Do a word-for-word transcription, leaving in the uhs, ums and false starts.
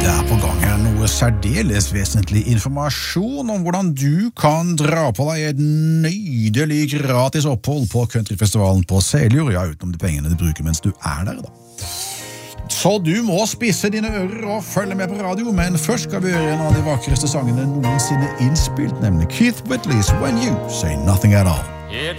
Det er på gang her noe særdeles vesentlig informasjon om hvordan du kan dra på deg et nydelig gratis opphold på countryfestivalen på Seljord, ja, utenom de pengene du bruker mens du er der da. Så du må spisse dine ører og følge med på radio, men først skal vi gjøre en av de vakreste sangene noensinne innspilt, nemlig Keith Whitley's When You Say Nothing At All.